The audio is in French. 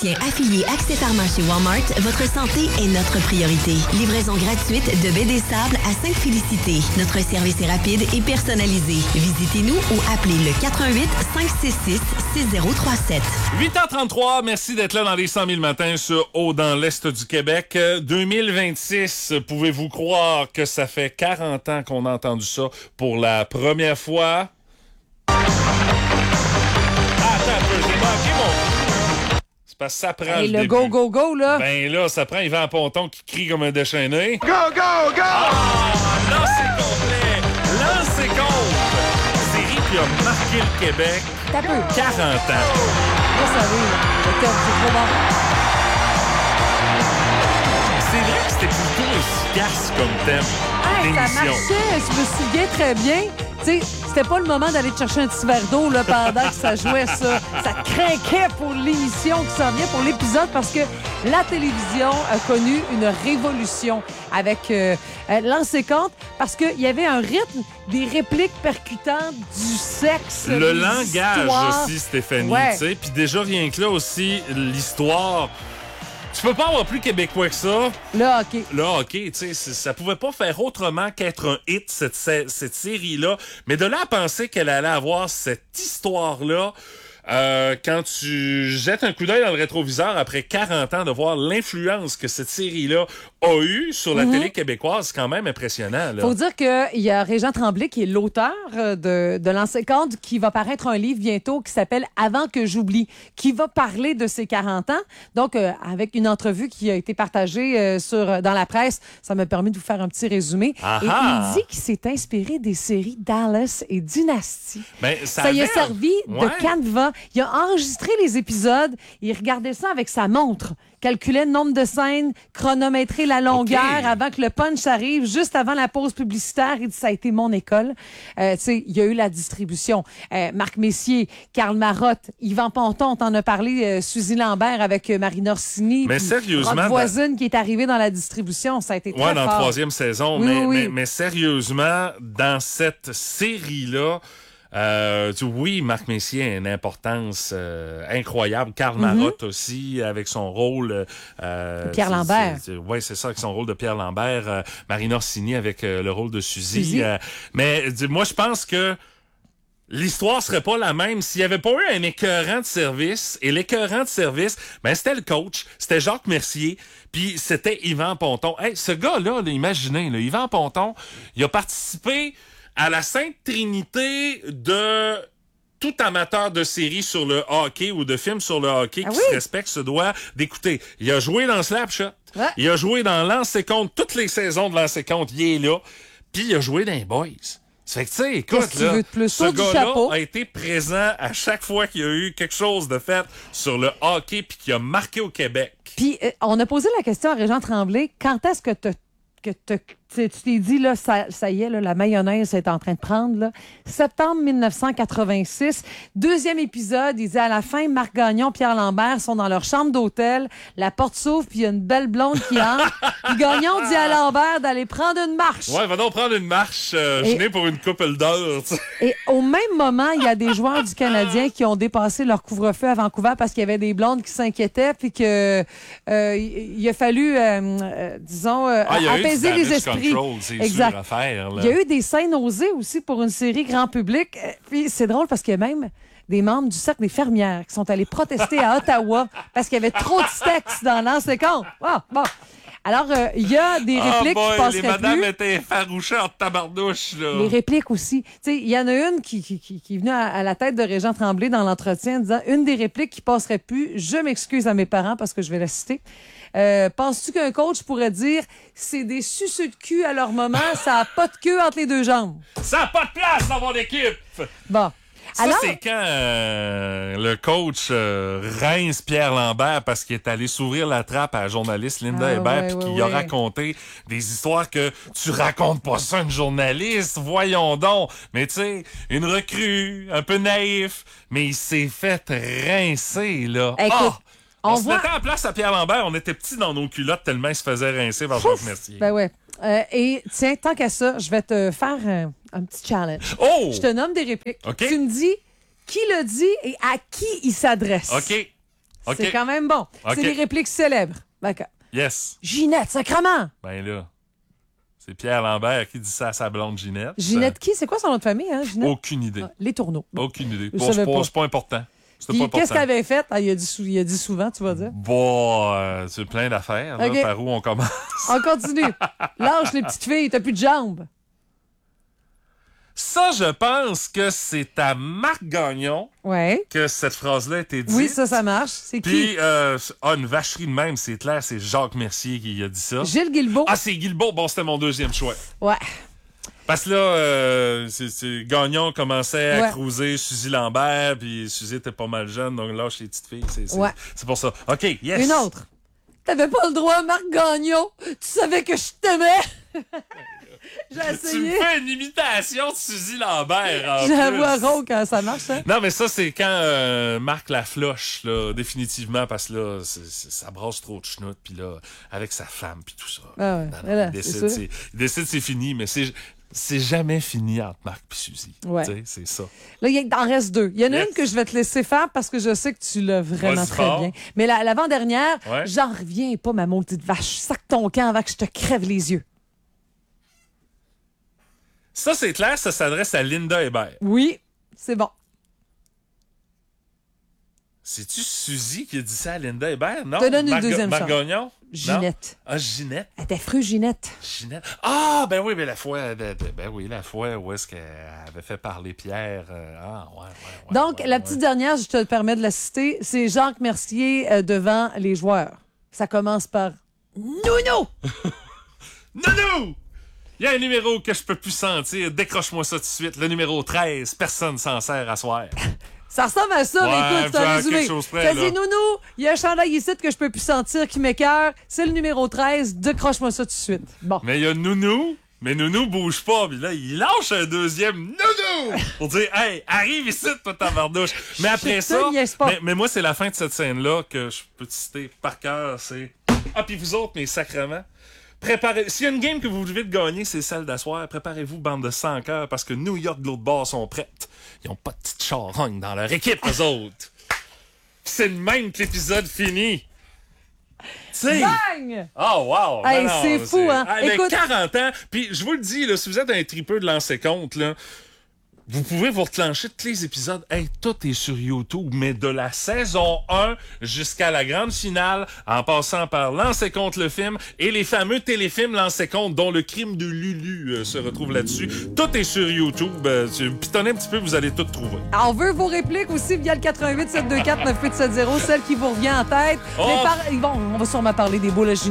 électricien affilié accessoirement chez Walmart, votre santé est notre priorité. Livraison gratuite de baie des Sables à Sainte-Félicité. Notre service est rapide et personnalisé. Visitez-nous ou appelez le 88 566 6037. 8h33, merci d'être là dans les 100 000 matins sur Haut dans l'Est du Québec. 2026, pouvez-vous croire que ça fait 40 ans qu'on a entendu ça pour la première fois? Attends un peu, j'ai manqué mon... C'est parce que ça prend Et le le début. go, go, go, là. Ben là, ça prend Yvan Ponton qui crie comme un déchaîné. Go, go, go! Ah, là, c'est complet. Là, c'est compte. Série qui a marqué le Québec. T'as peu. 40 ans. Là, ça arrive. Le thème, c'est trop bon. C'est vrai que c'était plutôt efficace comme thème Hey, ça d'émission. marchait, je me souviens très bien. Tu sais, c'était pas le moment d'aller te chercher un petit verre d'eau là, pendant que ça jouait, ça. Ça craquait pour l'émission qui s'en vient, pour l'épisode, parce que la télévision a connu une révolution avec Lancez compte, parce qu'il y avait un rythme, des répliques percutantes, du sexe, Le des langage histoires. aussi, Stéphanie, Ouais. tu sais. Puis déjà, rien que là aussi, l'histoire... Tu peux pas avoir plus québécois que ça. Là, OK. Là, OK, tu sais, ça pouvait pas faire autrement qu'être un hit, cette série-là. Mais de là à penser qu'elle allait avoir cette histoire-là, quand tu jettes un coup d'œil dans le rétroviseur après 40 ans, de voir l'influence que cette série-là a eue sur la télé québécoise, c'est quand même impressionnant. Là. Faut dire qu'il y a Régent Tremblay, qui est l'auteur de Lancez compte, qui va paraître un livre bientôt qui s'appelle Avant que j'oublie, qui va parler de ses 40 ans. Donc, avec une entrevue qui a été partagée dans la presse, ça m'a permis de vous faire un petit résumé. Ah Et ah! il dit qu'il s'est inspiré des séries Dallas et Dynasty. Ben, Ça y a avait- servi Ouais. de canevas. Il a enregistré les épisodes, il regardait ça avec sa montre, calculait le nombre de scènes, chronométrait la longueur OK. avant que le punch arrive, juste avant la pause publicitaire. Il dit, ça a été mon école. Tu sais, il y a eu la distribution. Marc Messier, Karl Marotte, Yvan Ponton, on t'en a parlé, Suzy Lambert avec Marine Orsini. Mais puis sérieusement, Rock Voisine qui est arrivé dans la distribution. Ça a été très Ouais, dans la fort. 3e saison. Oui, mais, oui, oui. mais sérieusement, dans cette série-là, oui, Marc Messier a une importance incroyable. Karl Marotte aussi, avec son rôle... Pierre Lambert. Oui, c'est ça, avec son rôle de Pierre Lambert. Marine Orsini avec le rôle de Suzy. Suzy. Mais moi, je pense que l'histoire serait pas la même s'il y avait pas eu un écœurant de service. Et l'écœurant de service, ben, c'était le coach, c'était Jacques Mercier, puis c'était Yvan Ponton. Hey, ce gars-là, là, imaginez, là, Yvan Ponton, il a participé à la Sainte Trinité de tout amateur de séries sur le hockey ou de films sur le hockey qui se respecte se doit d'écouter. Il a joué dans Slapshot. Ouais. Il a joué dans Lancez compte, toutes les saisons de Lancez compte, il est là. Puis il a joué dans les Boys. Ça fait que, tu sais, écoute, Qu'est-ce que tu là, veux de plus? ce Saut du gars-là chapeau. a été présent à chaque fois qu'il y a eu quelque chose de fait sur le hockey puis qui a marqué au Québec. Puis, on a posé la question à Régent Tremblay, quand est-ce que tu t'es dit, là, ça y est, là, la mayonnaise est en train de prendre, là. Septembre 1986, deuxième épisode, il dit à la fin, Marc Gagnon, Pierre Lambert sont dans leur chambre d'hôtel, la porte s'ouvre, puis il y a une belle blonde qui entre. Puis Gagnon dit à Lambert d'aller prendre une marche. Ouais, va donc prendre une marche. Je n'ai pour une couple d'heures. Tu sais. Et au même moment, il y a des joueurs du Canadien qui ont dépassé leur couvre-feu à Vancouver parce qu'il y avait des blondes qui s'inquiétaient, puis que il a fallu, disons, Il y a eu apaiser du les damage esprits. control, c'est Exact. sûr à faire. Là. Il y a eu des scènes osées aussi pour une série grand public. Puis c'est drôle parce qu'il y a même des membres du Cercle des fermières qui sont allés protester à Ottawa parce qu'il y avait trop de sexe dans Lancez compte. Ah, bon. Alors, il y a des répliques qui les passeraient madames plus. étaient effarouchées en tabarnouche. Là. Les répliques aussi. Tu sais, il y en a une qui est venue à la tête de Régent Tremblay dans l'entretien en disant une des répliques qui passerait plus, je m'excuse à mes parents parce que je vais la citer. Penses-tu qu'un coach pourrait dire c'est des suceux de cul à leur moment, ça a pas de queue entre les deux jambes? Ça n'a pas de place dans mon équipe! Bon. Ça, Alors, c'est quand le coach rince Pierre Lambert parce qu'il est allé s'ouvrir la trappe à la journaliste Linda Ah, Hébert ouais, puis ouais, qu'il a ouais. raconté des histoires que tu racontes pas ça à une journaliste, voyons donc. Mais tu sais, une recrue, un peu naïf, mais il s'est fait rincer, là. Écoute, Ah! On se voit- mettait en place à Pierre Lambert, on était petits dans nos culottes tellement il se faisait rincer par Jacques Mercier. ben ouais. Et tiens, tant qu'à ça, je vais te faire un petit challenge. Oh! Je te nomme des répliques. OK. Tu me dis qui le dit et à qui il s'adresse. OK. OK. C'est quand même bon. OK. C'est les répliques célèbres. D'accord. Yes. Ginette, sacrement! Ben là, c'est Pierre Lambert qui dit ça à sa blonde Ginette. Ginette qui? C'est quoi son nom de famille, hein, Ginette? Aucune idée. Ah, les tourneaux. Bon. Aucune idée. Je Bon, savais pas. c'est pas important. C'était Puis, pas important. qu'est-ce qu'elle avait fait? Ah, il a dit souvent, tu vas dire. Bon, c'est plein d'affaires. là. OK. Par où on commence? On continue. Lâche les petites filles, t'as plus de jambes. Ça, je pense que c'est à Marc Gagnon Ouais. que cette phrase-là a été dite. Oui, ça marche. C'est qui? Puis, une vacherie de même, c'est clair, c'est Jacques Mercier qui a dit ça. Gilles Guilbeault. Ah, c'est Guilbeault. Bon, c'était mon deuxième choix. Ouais. Parce que là, Gagnon commençait à Ouais. cruiser Suzy Lambert, puis Suzy était pas mal jeune, donc lâche les petites filles. Ouais. C'est pour ça. OK, yes. Une autre. T'avais pas le droit, Marc Gagnon. Tu savais que je t'aimais. J'ai Tu me essayé. fais une imitation de Suzy Lambert, en J'ai la plus. voix rauque quand ça marche, hein? Non, mais ça, c'est quand Marc Lafloche, là, définitivement, parce que là, ça brasse trop de chenoute, puis là, avec sa femme, puis tout ça. Ah ouais, Non, voilà, il c'est décide, ça. il décide c'est fini, mais c'est jamais fini entre Marc et Suzy. Ouais. Tu sais, c'est ça. Là, il en reste deux. Il y en a Yes. une que je vais te laisser faire parce que je sais que tu l'as vraiment Vas-y très fort. bien. Mais l'avant-dernière, Ouais. j'en reviens pas, ma maudite vache. Sac ton camp avant que je te crève les yeux. Ça, c'est clair, ça s'adresse à Linda Hébert. Oui, c'est bon. C'est-tu Suzy qui a dit ça à Linda Hébert? Non? Je te donne une deuxième Marc chance. Gagnon? Non? Ginette. Ah, Ginette? Elle était fru, Ginette. Ginette. Ah, ben oui, mais la fois, la fois où est-ce qu'elle avait fait parler Pierre. Ouais. Donc, ouais, la ouais. petite dernière, je te permets de la citer, c'est Jacques Mercier devant les joueurs. Ça commence par Nounou! Nounou! Il y a un numéro que je peux plus sentir. Décroche-moi ça tout de suite. Le numéro 13. Personne s'en sert à soir. Ça ressemble à ça, mais Ouais, écoute, c'est un à résumé. quelque chose près, Ça là. dit Nounou, il y a un chandail ici que je peux plus sentir qui m'écoeure. C'est le numéro 13. Décroche-moi ça tout de suite. Bon. Mais il y a Nounou. Mais Nounou bouge pas. Puis là, il lâche un deuxième Nounou! Pour dire, hey, arrive ici, toi, tabarnouche. Mais après Je te ça. niaise pas. Mais moi, c'est la fin de cette scène-là que je peux te citer par cœur. C'est. Ah, puis vous autres, mes sacrements. Préparez. S'il y a une game que vous devez gagner, c'est celle d'asseoir. Préparez-vous, bande de 100 cœurs, parce que New York de l'autre bord sont prêtes. Ils ont pas de petite charogne dans leur équipe, eux autres. C'est le même que l'épisode finit. Tu sais. Bang! Oh, wow! Hey, Non, c'est fou, hein? Avec Écoute- 40 ans, puis je vous le dis, là, si vous êtes un tripeux de lancer compte, là, vous pouvez vous reclencher tous les épisodes. Hey, tout est sur YouTube, mais de la saison 1 jusqu'à la grande finale, en passant par Lancer compte le film et les fameux téléfilms Lancer compte, dont Le crime de Lulu se retrouve là-dessus. Tout est sur YouTube. Pitonnez un petit peu, vous allez tout trouver. On veut vos répliques aussi via le 88 724 9870, celle qui vous revient en tête. Oh! Bon, on va sûrement parler des boules à Ginette.